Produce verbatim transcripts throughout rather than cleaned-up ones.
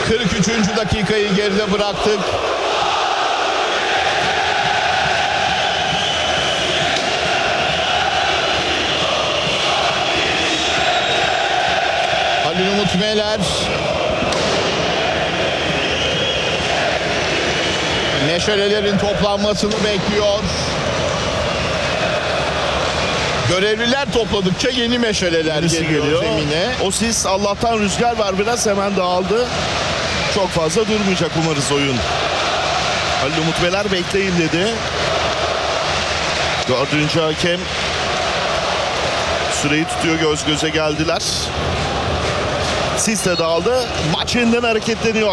kırk üçüncü dakikayı geride bıraktık. Halil Umut Meler. Meşalelerin toplanmasını bekliyor. Görevliler topladıkça yeni meşaleler Birisi geliyor, geliyor. zemine. O sis, Allah'tan rüzgar var biraz, hemen dağıldı. Çok fazla durmayacak umarız oyun. Halil Umut Meler bekleyin dedi. Dördüncü hakem süreyi tutuyor, göz göze geldiler. Sis de dağıldı. Maç yeniden hareketleniyor.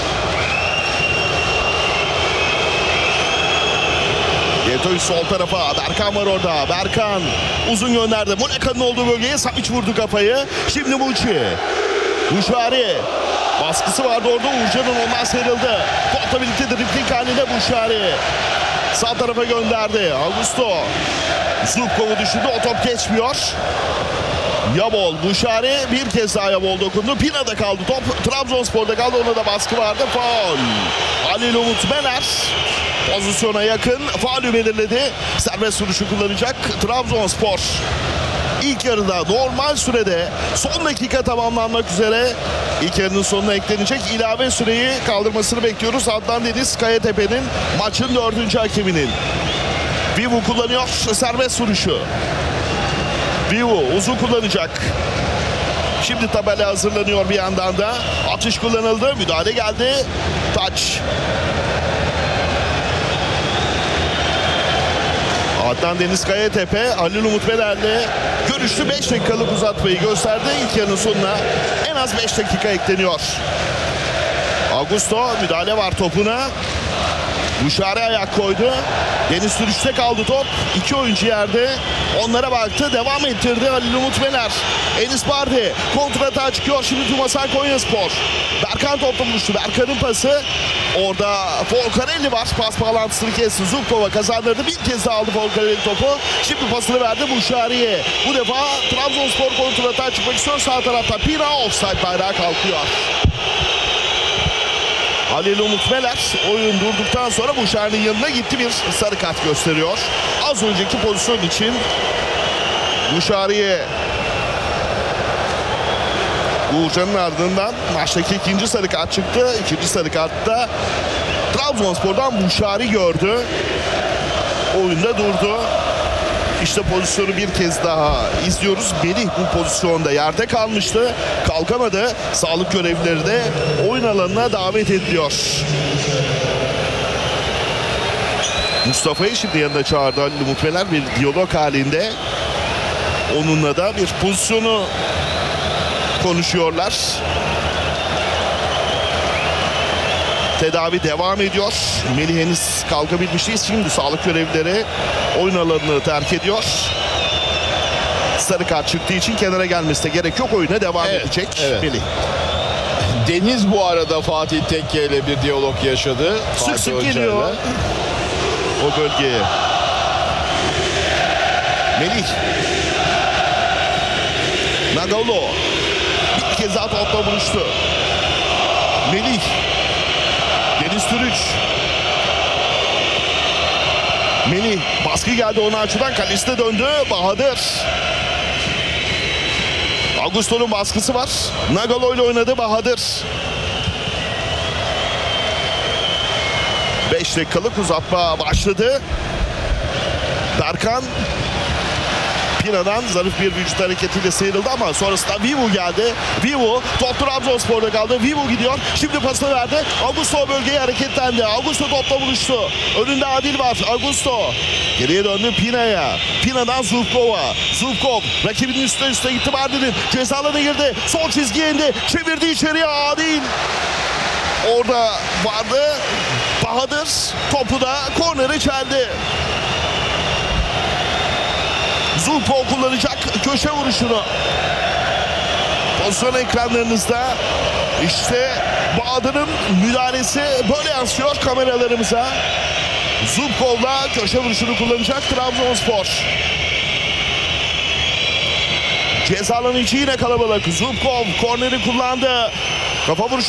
Getoy sol tarafa. Berkan var orada. Berkan uzun gönderdi. Muleka'nın olduğu bölgeye Savic vurdu kafayı. Şimdi Muçi. Buşari. Baskısı vardı orada. Uğurcan'ın ondan sıyrıldı. Topla birlikte dribling halinde Buşari. Sağ tarafa gönderdi. Augusto. Zubkov'u düşündü. O top geçmiyor. Yabol, Buşari bir kez daha Yabol dokundu. Pina'da kaldı top. Trabzonspor'da kaldı. Ona da baskı vardı. Faul. Halil Umut Meler pozisyona yakın. Faulü belirledi. Serbest vuruşu kullanacak Trabzonspor. İlk yarıda normal sürede son dakika tamamlanmak üzere. İlk yarının sonuna eklenecek ilave süreyi kaldırmasını bekliyoruz. Adnan Deniz Kayatepe'nin maçın dördüncü hakeminin. Vivu kullanıyor serbest vuruşu. Vivu uzun kullanacak. Şimdi tabela hazırlanıyor bir yandan da. Atış kullanıldı. Müdahale geldi. Taç. Adnan Deniz Kayatepe, Halil Umut Meler'le görüştü. beş dakikalık uzatmayı gösterdi. İlk yarının sonuna en az beş dakika ekleniyor. Augusto müdahale var topuna. Buşari ayak koydu. Deniz sürüşte kaldı top. İki oyuncu yerde. Onlara baktı. Devam ettirdi Halil Umut Meler. Enis Bardi kontratağa çıkıyor. Şimdi Tumasan Konyaspor. Berkan topla buluştu. Berkan'ın pası. Orada Folcarelli var. Pas bağlantısını kesti. Zubkova kazandırdı. Bir kez daha aldı Folcarelli topu. Şimdi pasını verdi Buşari'ye. Bu defa Trabzonspor kontratağa çıkmak istiyor. Sağ tarafta Pina offside bayrağı kalkıyor. Halil Umut Meler oyun durduktan sonra Buşari'nin yanına gitti, bir sarı kart gösteriyor. Az önceki pozisyon için Buşari'ye Uğurcan'ın ardından maçtaki ikinci sarı kart çıktı. İkinci sarı kartta Trabzonspor'dan Buşari gördü. Oyunda durdu. İşte pozisyonu bir kez daha izliyoruz. Melih bu pozisyonda yerde kalmıştı. Kalkamadı. Sağlık görevlileri de oyun alanına davet ediliyor. Mustafa'yı şimdi yanına çağırdı Halil Umut Meler, bir diyalog halinde. Onunla da bir pozisyonu konuşuyorlar. Tedavi devam ediyor. Melih henüz kalkabilmiş değil. Şimdi sağlık görevlileri oyun alanını terk ediyor. Sarı kart çıktığı için kenara gelmesine gerek yok. Oyuna devam Evet, edecek evet. Melih. Deniz bu arada Fatih Tekke ile bir diyalog yaşadı. Sık Fatih sık Hoca'yla. geliyor o bölgeye. Melih. Nagalo. Bir kez daha topla buluştu. Melih. Deniz Türüç. Melih. Baskı geldi ona açıdan. Kalesine döndü. Bahadır. Augusto'nun baskısı var. Nagalo ile oynadı Bahadır. beş dakikalık uzatma başladı. Berkan Pina'dan zarif bir vücut hareketiyle sıyrıldı ama sonrasında Vivu geldi. Vivu top Trabzonspor'da kaldı. Vivu gidiyor. Şimdi pasını verdi. Augusto bölgeye hareketlendi. Augusto topla buluştu. Önünde Adil var. Augusto geriye döndü Pina'ya. Pina'dan Zubkova. Zubkov rakibinin üstüne üstüne gitti Mardin'in. Ceza alanına girdi. Sol çizgiye indi. Çevirdi içeriye Adil. Orada vardı. Bahadır topu da korneri çeldi. Zubkov kullanacak köşe vuruşunu. Pozisyon ekranlarınızda işte Bahadır'ın müdahalesi böyle yansıyor kameralarımıza. Zubkov'la köşe vuruşunu kullanacak Trabzonspor. Ceza alanı içi yine kalabalık. Zubkov korneri kullandı. Kafa vuruşu